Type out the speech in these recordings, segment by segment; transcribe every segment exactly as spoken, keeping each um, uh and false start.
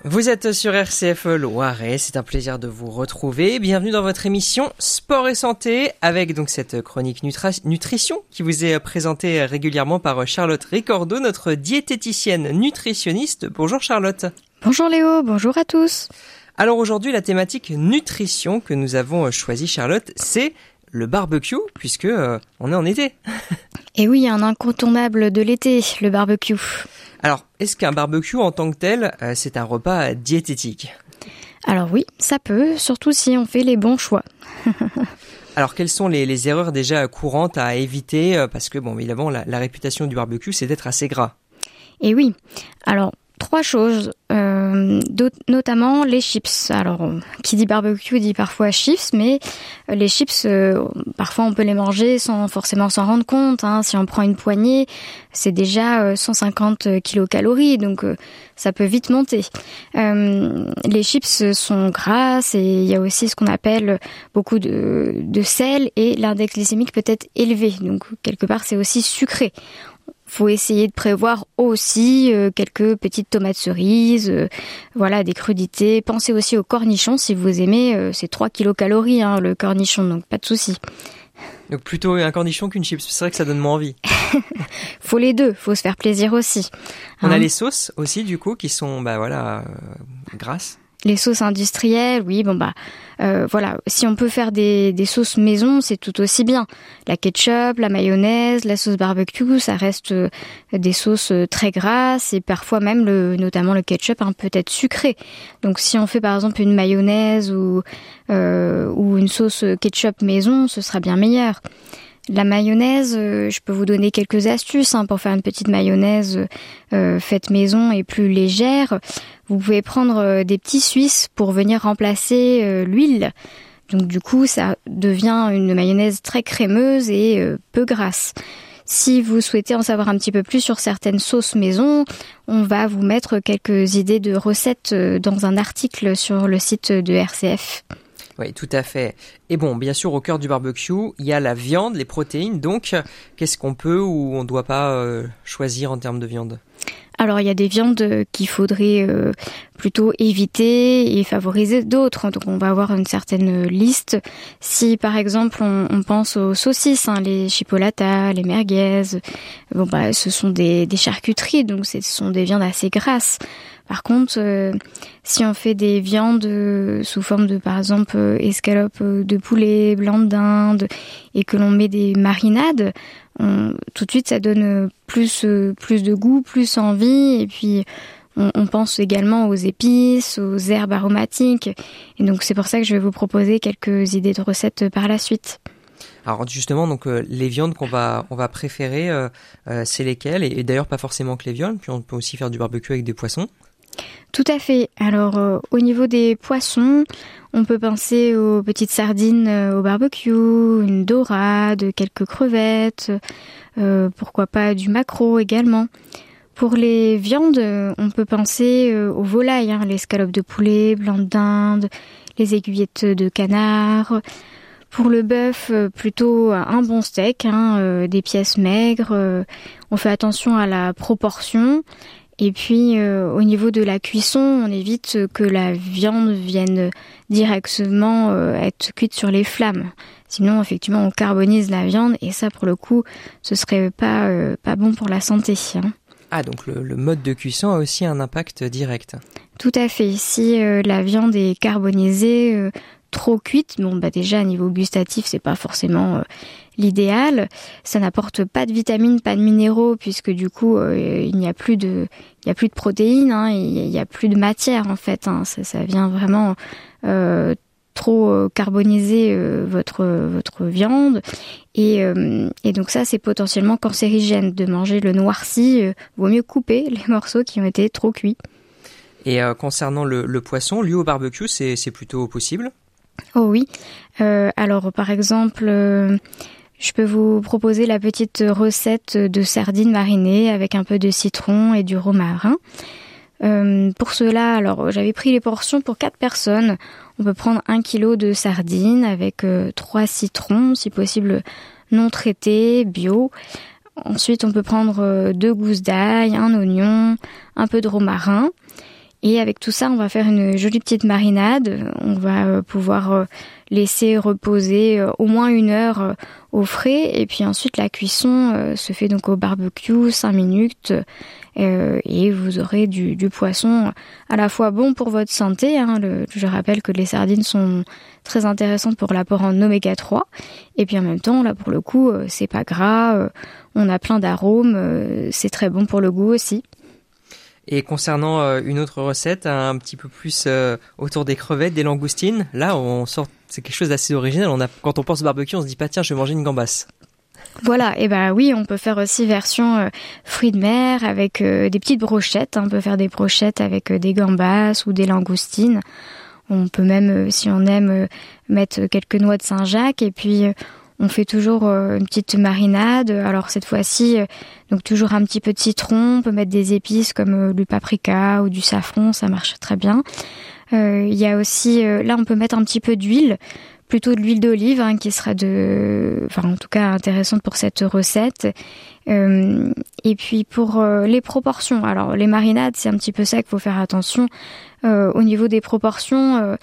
Vous êtes sur R C F Loiret, c'est un plaisir de vous retrouver. Bienvenue dans votre émission Sport et Santé avec donc cette chronique nutra- nutrition qui vous est présentée régulièrement par Charlotte Ricordo, notre diététicienne nutritionniste. Bonjour Charlotte. Bonjour Léo, bonjour à tous. Alors aujourd'hui, la thématique nutrition que nous avons choisie Charlotte, c'est le barbecue puisque euh, on est en été. Et oui, un incontournable de l'été, le barbecue. Alors, est-ce qu'un barbecue en tant que tel, euh, c'est un repas diététique ? Alors oui, ça peut, surtout si on fait les bons choix. Alors, quelles sont les, les erreurs déjà courantes à éviter ? euh, Parce que, bon, évidemment, la, la réputation du barbecue, c'est d'être assez gras. Et oui, alors trois choses, euh, notamment les chips. Alors, qui dit barbecue dit parfois chips, mais les chips, euh, parfois on peut les manger sans forcément s'en rendre compte. Hein. Si on prend une poignée, c'est déjà cent cinquante kilocalories, donc euh, ça peut vite monter. Euh, les chips sont grasses et il y a aussi ce qu'on appelle beaucoup de, de sel et l'index glycémique peut être élevé, donc quelque part c'est aussi sucré. Faut essayer de prévoir aussi euh, quelques petites tomates cerises, euh, voilà, des crudités. Pensez aussi aux cornichons si vous aimez, euh, c'est trois kilocalories hein, le cornichon, donc pas de souci. Donc plutôt un cornichon qu'une chips, c'est vrai que ça donne moins envie. Faut les deux, faut se faire plaisir aussi. On hein. a les sauces aussi du coup qui sont bah voilà euh, grasses. Les sauces industrielles, oui, bon bah euh, voilà, si on peut faire des, des sauces maison, c'est tout aussi bien. La ketchup, la mayonnaise, la sauce barbecue, ça reste euh, des sauces très grasses et parfois même, le, notamment le ketchup, hein, peut être sucré. Donc si on fait par exemple une mayonnaise ou, euh, ou une sauce ketchup maison, ce sera bien meilleur. La mayonnaise, euh, je peux vous donner quelques astuces hein, pour faire une petite mayonnaise euh, faite maison et plus légère. Vous pouvez prendre euh, des petits Suisses pour venir remplacer euh, l'huile. Donc du coup, ça devient une mayonnaise très crémeuse et euh, peu grasse. Si vous souhaitez en savoir un petit peu plus sur certaines sauces maison, on va vous mettre quelques idées de recettes euh, dans un article sur le site de R C F. Oui, tout à fait. Et bon, bien sûr, au cœur du barbecue, il y a la viande, les protéines. Donc, qu'est-ce qu'on peut ou on ne doit pas euh, choisir en termes de viande ? Alors, il y a des viandes qu'il faudrait euh, plutôt éviter et favoriser d'autres. Donc, on va avoir une certaine liste. Si, par exemple, on, on pense aux saucisses, hein, les chipolatas, les merguez, bon, bah, ce sont des, des charcuteries, donc ce sont des viandes assez grasses. Par contre, euh, si on fait des viandes euh, sous forme de, par exemple, euh, escalopes de poulet, blanc de dinde, et que l'on met des marinades, on, tout de suite ça donne plus, euh, plus de goût, plus envie, et puis on, on pense également aux épices, aux herbes aromatiques, et donc c'est pour ça que je vais vous proposer quelques idées de recettes par la suite. Alors justement, donc euh, les viandes qu'on va on va préférer, euh, euh, c'est lesquelles ? Et, et d'ailleurs pas forcément que les viandes, puis on peut aussi faire du barbecue avec des poissons. Tout à fait. Alors, euh, au niveau des poissons, on peut penser aux petites sardines euh, au barbecue, une dorade, quelques crevettes, euh, pourquoi pas du maquereau également. Pour les viandes, on peut penser euh, aux volailles, hein, les escalopes de poulet, blanc de dinde, les aiguillettes de canard. Pour le bœuf, euh, plutôt un bon steak, hein, euh, des pièces maigres. Euh, on fait attention à la proportion. Et puis, euh, au niveau de la cuisson, on évite que la viande vienne directement euh, être cuite sur les flammes. Sinon, effectivement, on carbonise la viande et ça, pour le coup, ce serait pas, euh, pas bon pour la santé. Hein. Ah, donc le, le mode de cuisson a aussi un impact direct. Tout à fait. Si euh, la viande est carbonisée, euh, trop cuite, bon, bah déjà, à niveau gustatif, c'est pas forcément... Euh, l'idéal, ça n'apporte pas de vitamines, pas de minéraux, puisque du coup, euh, il n'y a plus de, il y a plus de protéines, hein, il n'y a plus de matière en fait. Hein, ça, ça vient vraiment euh, trop carboniser euh, votre votre viande, et euh, et donc ça, c'est potentiellement cancérigène de manger le noirci. Euh, vaut mieux couper les morceaux qui ont été trop cuits. Et euh, concernant le, le poisson, lui au barbecue, c'est c'est plutôt possible ? Oh oui. Euh, alors par exemple. Euh, Je peux vous proposer la petite recette de sardines marinées avec un peu de citron et du romarin. Euh, pour cela, alors j'avais pris les portions pour quatre personnes. On peut prendre un kilo de sardines avec euh, trois citrons, si possible non traités, bio. Ensuite, on peut prendre euh, deux gousses d'ail, un oignon, un peu de romarin. Et avec tout ça, on va faire une jolie petite marinade. On va euh, pouvoir euh, laisser reposer euh, au moins une heure euh, au frais. Et puis ensuite, la cuisson euh, se fait donc au barbecue, cinq minutes. Euh, et vous aurez du, du poisson à la fois bon pour votre santé. Hein, le, je rappelle que les sardines sont très intéressantes pour l'apport en oméga trois. Et puis en même temps, là pour le coup, euh, c'est pas gras. Euh, on a plein d'arômes. Euh, c'est très bon pour le goût aussi. Et concernant euh, une autre recette, un petit peu plus euh, autour des crevettes, des langoustines, là on sort, c'est quelque chose d'assez original. On a, quand on pense barbecue, on se dit pas tiens, je vais manger une gambasse. Voilà, et ben oui, on peut faire aussi version euh, fruits de mer avec euh, des petites brochettes. Hein. On peut faire des brochettes avec euh, des gambas ou des langoustines. On peut même, euh, si on aime, euh, mettre quelques noix de Saint-Jacques. Et puis, euh, on fait toujours euh, une petite marinade. Alors cette fois-ci, euh, donc toujours un petit peu de citron. On peut mettre des épices comme euh, du paprika ou du safran, ça marche très bien. Euh, il y a aussi, euh, là, on peut mettre un petit peu d'huile. Plutôt de l'huile d'olive, hein, qui sera de, enfin en tout cas intéressante pour cette recette. Euh, et puis pour euh, les proportions, alors les marinades, c'est un petit peu ça qu'il faut faire attention. Euh, au niveau des proportions, euh,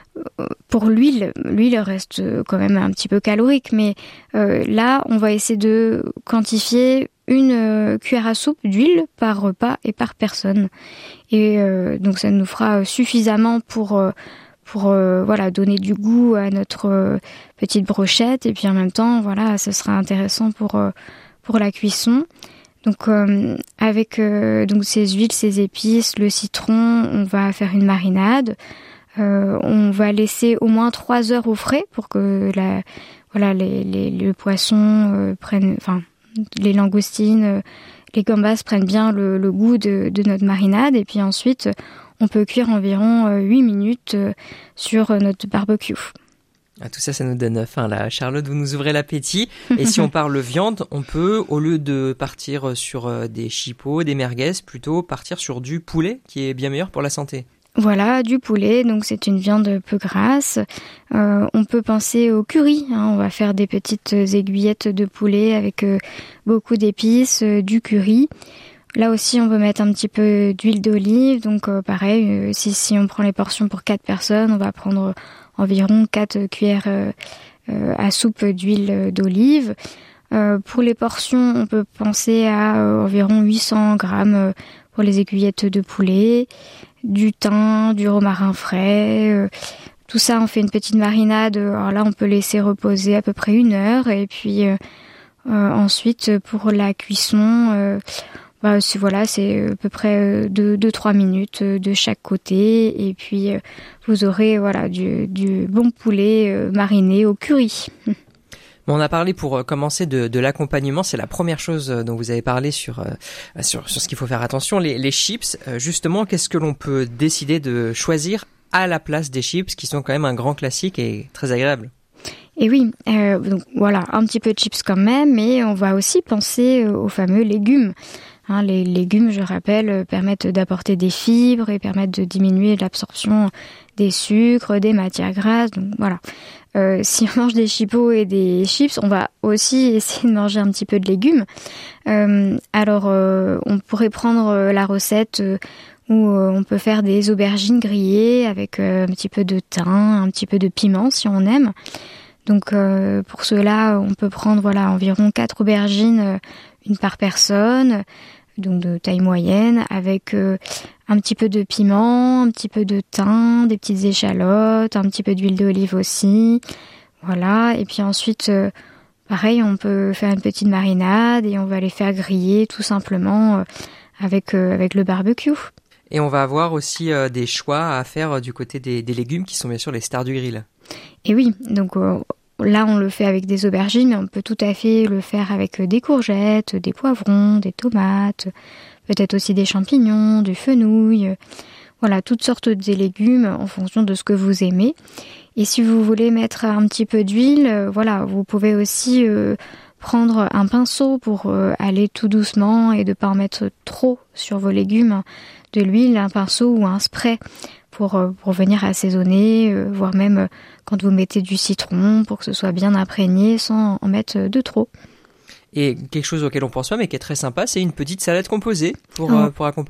pour l'huile, l'huile reste quand même un petit peu calorique, mais euh, là, on va essayer de quantifier une euh, cuillère à soupe d'huile par repas et par personne. Et euh, donc ça nous fera suffisamment pour euh, pour euh, voilà donner du goût à notre euh, petite brochette, et puis en même temps voilà ce sera intéressant pour euh, pour la cuisson. Donc euh, avec euh, donc ces huiles, ces épices, le citron, on va faire une marinade. Euh, on va laisser au moins trois heures au frais pour que la voilà les les le poisson euh, prenne, enfin les langoustines, euh, les gambas prennent bien le, le goût de de notre marinade, et puis ensuite on peut cuire environ huit minutes sur notre barbecue. Ah, tout ça, ça nous donne faim là. Charlotte, vous nous ouvrez l'appétit. Et si on parle viande, on peut, au lieu de partir sur des chipots, des merguez, plutôt partir sur du poulet, qui est bien meilleur pour la santé. Voilà, du poulet, donc c'est une viande peu grasse. Euh, on peut penser au curry, hein. On va faire des petites aiguillettes de poulet avec euh, beaucoup d'épices, euh, du curry. Là aussi, on peut mettre un petit peu d'huile d'olive. Donc, euh, pareil, euh, si, si on prend les portions pour quatre personnes, on va prendre environ quatre cuillères euh, euh, à soupe d'huile d'olive. Euh, pour les portions, on peut penser à euh, environ huit cents grammes euh, pour les aiguillettes de poulet, du thym, du romarin frais. Euh, tout ça, on fait une petite marinade. Alors là, on peut laisser reposer à peu près une heure. Et puis, euh, euh, ensuite, pour la cuisson... Euh, Bah, c'est, voilà, c'est à peu près deux trois minutes de chaque côté, et puis vous aurez voilà du, du bon poulet mariné au curry. Bon, on a parlé pour commencer de, de l'accompagnement, c'est la première chose dont vous avez parlé sur sur, sur ce qu'il faut faire attention, les, les chips. Justement, qu'est-ce que l'on peut décider de choisir à la place des chips, qui sont quand même un grand classique et très agréable? Et oui, euh, donc voilà, un petit peu de chips quand même, mais on va aussi penser aux fameux légumes. Hein, les légumes, je rappelle, permettent d'apporter des fibres et permettent de diminuer l'absorption des sucres, des matières grasses. Donc voilà. Euh, si on mange des chipots et des chips, on va aussi essayer de manger un petit peu de légumes. Euh, alors, euh, on pourrait prendre la recette où on peut faire des aubergines grillées avec un petit peu de thym, un petit peu de piment si on aime. Donc euh, pour cela, on peut prendre voilà environ quatre aubergines, une par personne, donc de taille moyenne, avec euh, un petit peu de piment, un petit peu de thym, des petites échalotes, un petit peu d'huile d'olive aussi. Voilà, et puis ensuite, euh, pareil, on peut faire une petite marinade et on va les faire griller tout simplement euh, avec euh, avec le barbecue. Et on va avoir aussi euh, des choix à faire euh, du côté des, des légumes qui sont bien sûr les stars du grill. Et oui, donc euh, là on le fait avec des aubergines, mais on peut tout à fait le faire avec des courgettes, des poivrons, des tomates, peut-être aussi des champignons, du fenouil, euh, voilà, toutes sortes de légumes en fonction de ce que vous aimez. Et si vous voulez mettre un petit peu d'huile, euh, voilà, vous pouvez aussi euh, prendre un pinceau pour euh, aller tout doucement et de pas en mettre trop sur vos légumes, de l'huile, un pinceau ou un spray pour, euh, pour venir assaisonner, euh, voire même euh, quand vous mettez du citron pour que ce soit bien imprégné sans en mettre de trop. Et quelque chose auquel on pense pas mais qui est très sympa, c'est une petite salade composée pour, oh. euh, pour accompagner.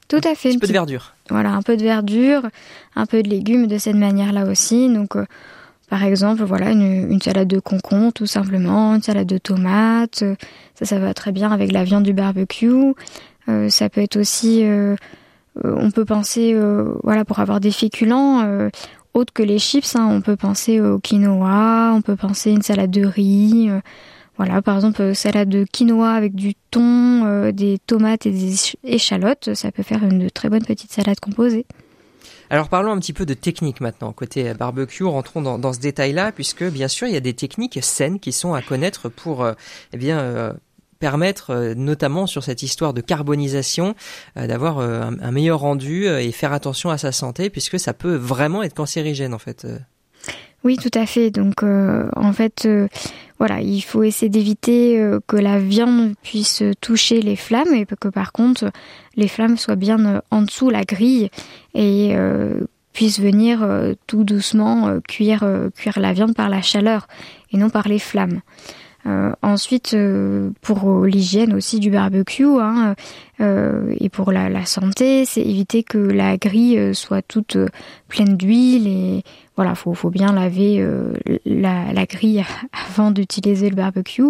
Tout à fait. Un petit peu de verdure. Voilà, un peu de verdure, un peu de légumes de cette manière-là aussi. Donc, euh, par exemple, voilà, une, une salade de concombre, tout simplement, une salade de tomates. Euh, ça, ça va très bien avec la viande du barbecue. Euh, ça peut être aussi, euh, euh, on peut penser, euh, voilà, pour avoir des féculents euh, autres que les chips, hein, on peut penser au quinoa, on peut penser une salade de riz. Euh, Voilà, par exemple, euh, salade de quinoa avec du thon, euh, des tomates et des échalotes, ça peut faire une très bonne petite salade composée. Alors parlons un petit peu de technique maintenant, côté barbecue, rentrons dans, dans ce détail-là, puisque bien sûr il y a des techniques saines qui sont à connaître pour euh, eh bien, euh, permettre, euh, notamment sur cette histoire de carbonisation, euh, d'avoir euh, un, un meilleur rendu euh, et faire attention à sa santé, puisque ça peut vraiment être cancérigène en fait. Oui, tout à fait. Donc, euh, en fait, euh, voilà, il faut essayer d'éviter euh, que la viande puisse toucher les flammes et que, par contre, les flammes soient bien en dessous la grille et euh, puissent venir euh, tout doucement euh, cuire, euh, cuire la viande par la chaleur et non par les flammes. Euh, ensuite, euh, pour l'hygiène aussi du barbecue hein, euh, et pour la, la santé, c'est éviter que la grille soit toute euh, pleine d'huile et voilà, faut faut bien laver euh, la, la grille avant d'utiliser le barbecue.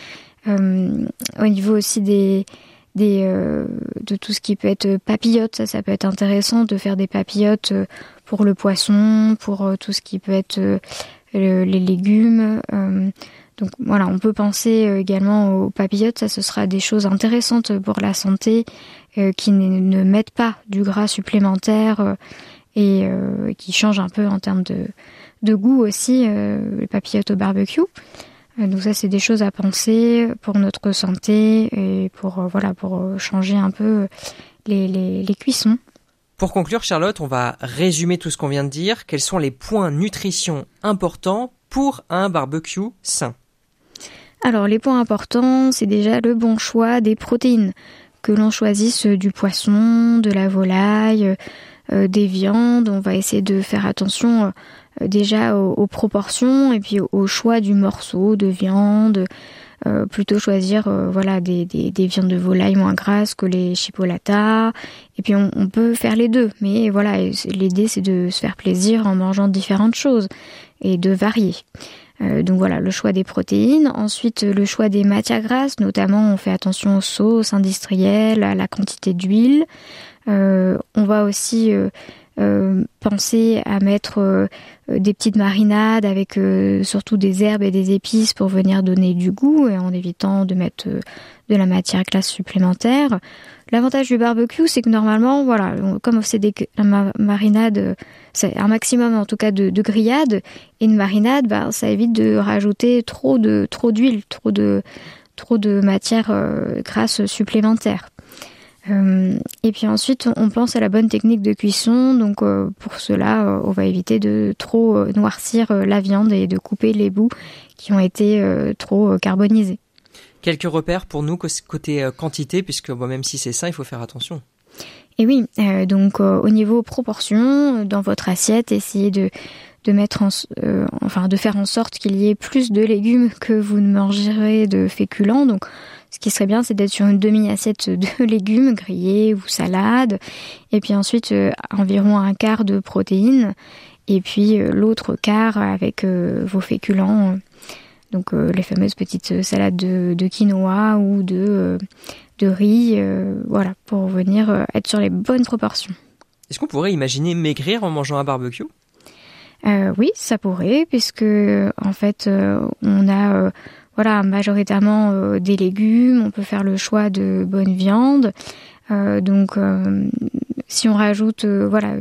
Euh, au niveau aussi des des euh, de tout ce qui peut être papillotes, ça ça peut être intéressant de faire des papillotes pour le poisson, pour euh, tout ce qui peut être euh, le, les légumes. Euh, Donc voilà, on peut penser également aux papillotes, ça ce sera des choses intéressantes pour la santé euh, qui ne, ne mettent pas du gras supplémentaire euh, et euh, qui changent un peu en termes de, de goût aussi, euh, les papillotes au barbecue. Euh, donc ça c'est des choses à penser pour notre santé et pour, euh, voilà, pour changer un peu les, les, les cuissons. Pour conclure Charlotte, on va résumer tout ce qu'on vient de dire. Quels sont les points nutrition importants pour un barbecue sain ? Alors les points importants, c'est déjà le bon choix des protéines, que l'on choisisse du poisson, de la volaille, euh, des viandes. On va essayer de faire attention euh, déjà aux, aux proportions et puis au, au choix du morceau de viande. Euh, plutôt choisir euh, voilà des, des, des viandes de volaille moins grasses que les chipolatas. Et puis on, on peut faire les deux, mais voilà, l'idée c'est de se faire plaisir en mangeant différentes choses et de varier. Euh, donc voilà, le choix des protéines. Ensuite, le choix des matières grasses, notamment on fait attention aux sauces industrielles, à la quantité d'huile. Euh, on va aussi euh, euh, penser à mettre euh, des petites marinades avec euh, surtout des herbes et des épices pour venir donner du goût et en évitant de mettre euh, de la matière grasse supplémentaire. L'avantage du barbecue, c'est que normalement, voilà, comme c'est des ma- marinades, c'est un maximum en tout cas de, de grillades et une marinade, bah, ça évite de rajouter trop de trop d'huile, trop de trop de matière euh, grasse supplémentaire. Euh, et puis ensuite, on pense à la bonne technique de cuisson. Donc euh, pour cela, euh, on va éviter de trop euh, noircir euh, la viande et de couper les bouts qui ont été euh, trop euh, carbonisés. Quelques repères pour nous côté euh, quantité, puisque bon, même si c'est sain, il faut faire attention. Et oui, euh, donc euh, au niveau proportion, dans votre assiette, essayez de de mettre en, euh, enfin de faire en sorte qu'il y ait plus de légumes que vous ne mangerez de féculents. Donc ce qui serait bien, c'est d'être sur une demi-assiette de légumes grillés ou salades, et puis ensuite euh, environ un quart de protéines, et puis euh, l'autre quart avec euh, vos féculents. Donc euh, les fameuses petites salades de, de quinoa ou de euh, de riz, euh, voilà, pour venir euh, être sur les bonnes proportions. Est-ce qu'on pourrait imaginer maigrir en mangeant un barbecue ? Euh, oui, ça pourrait, puisque en fait, euh, on a euh, voilà majoritairement euh, des légumes. On peut faire le choix de bonne viande. Euh, donc, euh, si on rajoute euh, voilà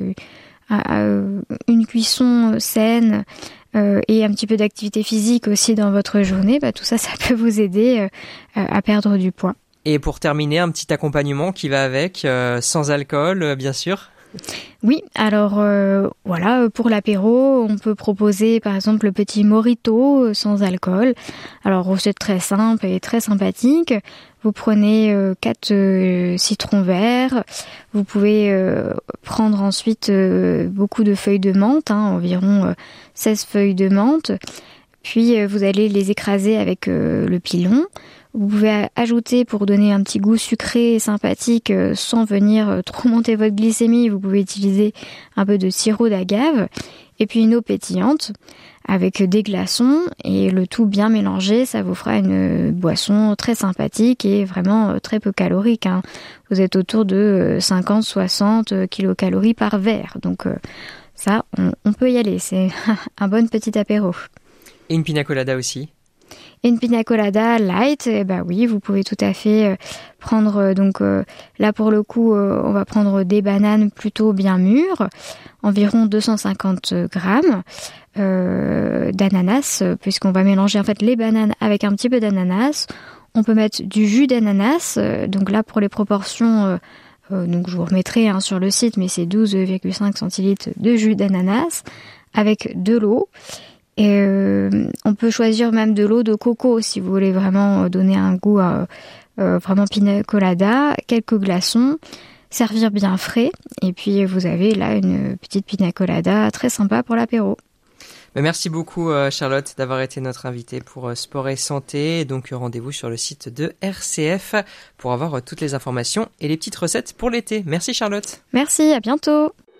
euh, une cuisson saine euh, et un petit peu d'activité physique aussi dans votre journée, bah, tout ça, ça peut vous aider euh, à perdre du poids. Et pour terminer, un petit accompagnement qui va avec, euh, sans alcool, euh, bien sûr. Oui, alors euh, voilà, pour l'apéro, on peut proposer par exemple le petit mojito sans alcool. Alors recette très simple et très sympathique. Vous prenez euh, quatre euh, citrons verts. Vous pouvez euh, prendre ensuite euh, beaucoup de feuilles de menthe, hein, environ euh, seize feuilles de menthe. Puis euh, vous allez les écraser avec euh, le pilon. Vous pouvez ajouter, pour donner un petit goût sucré et sympathique sans venir trop monter votre glycémie, vous pouvez utiliser un peu de sirop d'agave et puis une eau pétillante avec des glaçons et le tout bien mélangé. Ça vous fera une boisson très sympathique et vraiment très peu calorique, hein. Vous êtes autour de cinquante à soixante kilocalories par verre. Donc ça, on, on peut y aller. C'est un bon petit apéro. Et une pina colada aussi? Et une pina colada light, eh ben oui, vous pouvez tout à fait prendre, donc euh, là pour le coup, euh, on va prendre des bananes plutôt bien mûres, environ deux cent cinquante grammes euh, d'ananas, puisqu'on va mélanger en fait les bananes avec un petit peu d'ananas. On peut mettre du jus d'ananas, euh, donc là pour les proportions, euh, euh, donc je vous remettrai hein, sur le site, mais c'est douze virgule cinq centilitres de jus d'ananas avec de l'eau. Et euh, on peut choisir même de l'eau de coco si vous voulez vraiment donner un goût à, euh, vraiment pina colada, quelques glaçons, servir bien frais et puis vous avez là une petite pina colada très sympa pour l'apéro. Merci beaucoup Charlotte d'avoir été notre invitée pour Sport et Santé. Donc rendez-vous sur le site de R C F pour avoir toutes les informations et les petites recettes pour l'été. Merci Charlotte. Merci, à bientôt.